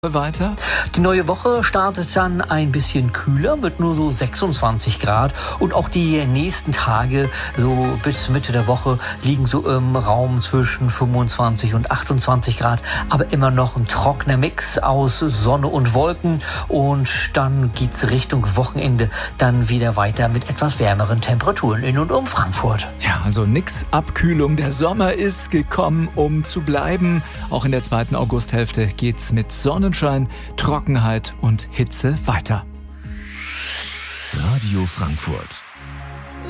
Weiter. Die neue Woche startet dann ein bisschen kühler mit nur so 26 Grad und auch die nächsten Tage so bis Mitte der Woche liegen so im Raum zwischen 25 und 28 Grad, aber immer noch ein trockener Mix aus Sonne und Wolken und dann geht's Richtung Wochenende dann wieder weiter mit etwas wärmeren Temperaturen in und um Frankfurt. Ja, also nix Abkühlung. Der Sommer ist gekommen, um zu bleiben. Auch in der zweiten Augusthälfte geht's mit Sonnenschein, Trockenheit und Hitze weiter. Radio Frankfurt.